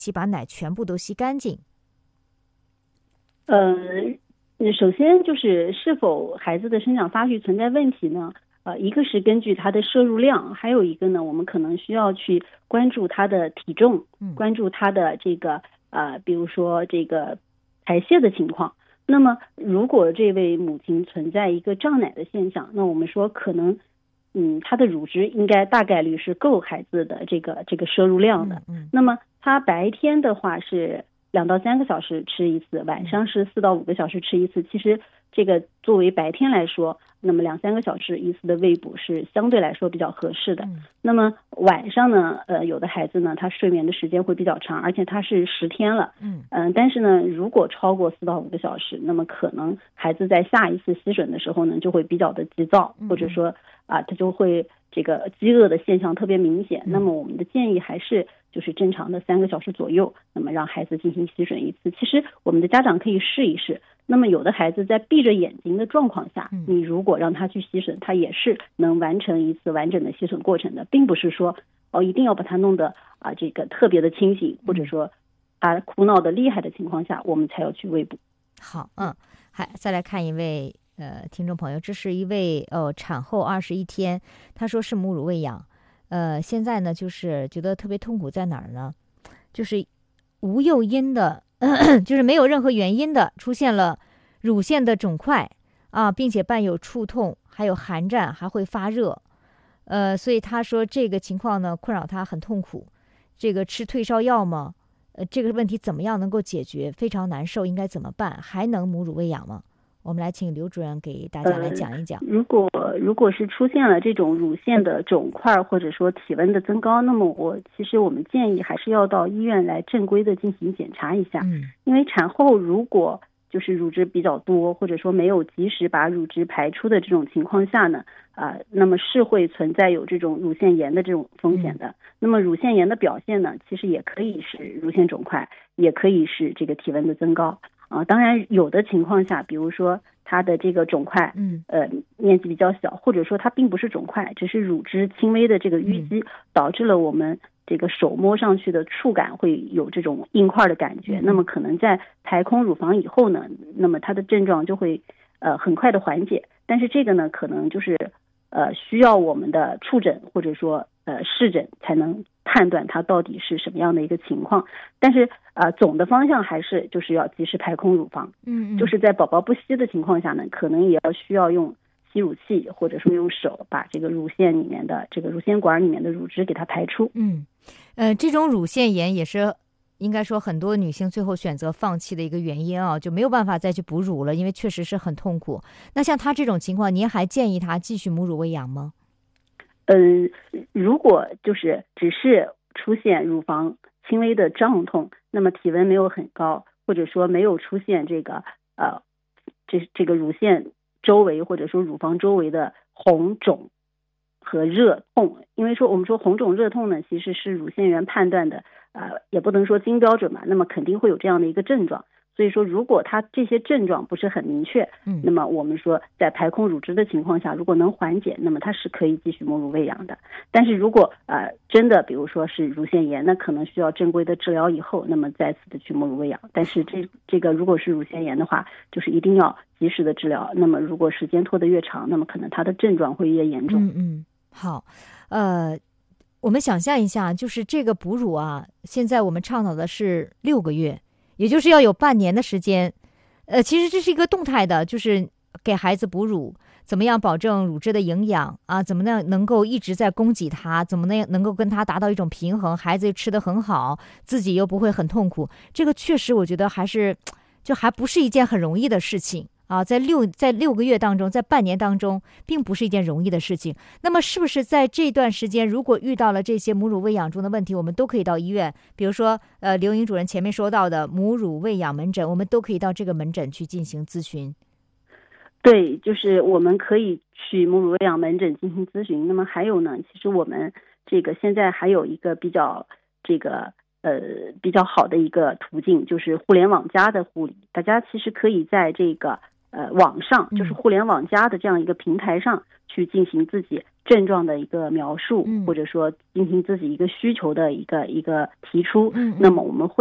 把奶全部都吸干净？ 首先就是是否孩子的生长发育存在问题呢？一个是根据他的摄入量，还有一个呢，我们可能需要去关注他的体重，关注他的这个比如说这个排泄的情况。那么如果这位母亲存在一个胀奶的现象，那我们说可能他的乳汁应该大概率是够孩子的这个摄入量的。那么他白天的话是2到3个小时吃一次，晚上是4到5个小时吃一次。其实这个作为白天来说，那么2、3个小时一次的喂哺是相对来说比较合适的。那么晚上呢，有的孩子呢，他睡眠的时间会比较长，而且他是10天了。但是呢，如果超过4到5个小时，那么可能孩子在下一次吸吮的时候呢，就会比较的急躁，或者说他就会这个饥饿的现象特别明显。那么我们的建议还是就是正常的3个小时左右，那么让孩子进行吸吮一次。其实我们的家长可以试一试。那么有的孩子在闭着眼睛的状况下，你如果让他去吸吮，他也是能完成一次完整的吸吮过程的，并不是说一定要把他弄得这个特别的清醒，或者说他哭闹的厉害的情况下，我们才要去喂哺。 好，再来看一位听众朋友，这是一位产后21天，他说是母乳喂养，现在呢就是觉得特别痛苦，在哪儿呢？就是无诱因的就是没有任何原因的出现了乳腺的肿块并且伴有触痛，还有寒战，还会发热。所以他说这个情况呢困扰他很痛苦。这个吃退烧药吗？这个问题怎么样能够解决？非常难受，应该怎么办？还能母乳喂养吗？我们来请刘主任给大家来讲一讲。 如果是出现了这种乳腺的肿块，或者说体温的增高，那么其实我们建议还是要到医院来正规的进行检查一下。因为产后如果就是乳汁比较多，或者说没有及时把乳汁排出的这种情况下呢，那么是会存在有这种乳腺炎的这种风险的。那么乳腺炎的表现呢，其实也可以是乳腺肿块，也可以是这个体温的增高。当然有的情况下，比如说它的这个肿块面积比较小，或者说它并不是肿块，只是乳汁轻微的这个淤积，导致了我们这个手摸上去的触感会有这种硬块的感觉。那么可能在排空乳房以后呢，那么它的症状就会很快的缓解。但是这个呢，可能就是需要我们的触诊或者说视诊才能判断它到底是什么样的一个情况。但是总的方向还是就是要及时排空乳房。就是在宝宝不吸的情况下呢，可能也要需要用吸乳器，或者说用手把这个乳腺里面的这个乳腺管里面的乳汁给它排出。 这种乳腺炎也是应该说很多女性最后选择放弃的一个原因就没有办法再去哺乳了，因为确实是很痛苦。那像她这种情况，您还建议她继续母乳喂养吗？ 如果就是只是出现乳房轻微的胀痛，那么体温没有很高，或者说没有出现这个这个乳腺周围或者说乳房周围的红肿和热痛。因为我们说红肿热痛呢，其实是乳腺炎判断的也不能说金标准嘛，那么肯定会有这样的一个症状。所以说如果它这些症状不是很明确，那么我们说在排空乳汁的情况下，如果能缓解，那么它是可以继续母乳喂养的。但是如果真的比如说是乳腺炎，那可能需要正规的治疗以后，那么再次的去母乳喂养。但是这个如果是乳腺炎的话，就是一定要及时的治疗。那么如果时间拖得越长，那么可能它的症状会越严重。 好，我们想象一下，就是这个哺乳现在我们倡导的是6个月，也就是要有半年的时间。其实这是一个动态的，就是给孩子哺乳，怎么样保证乳汁的营养怎么样能够一直在供给他，怎么能够跟他达到一种平衡，孩子吃得很好，自己又不会很痛苦。这个确实我觉得还不是一件很容易的事情在6个月当中，在半年当中，并不是一件容易的事情。那么是不是在这段时间，如果遇到了这些母乳喂养中的问题，我们都可以到医院，比如说刘莹主任前面说到的母乳喂养门诊，我们都可以到这个门诊去进行咨询？ 对，就是我们可以去母乳喂养门诊进行咨询。那么还有呢，其实我们这个现在还有一个比较好的一个途径，就是互联网加的护理。大家其实可以在这个网上，就是互联网加的这样一个平台上去进行自己症状的一个描述，或者说进行自己一个需求的一个提出，那么我们会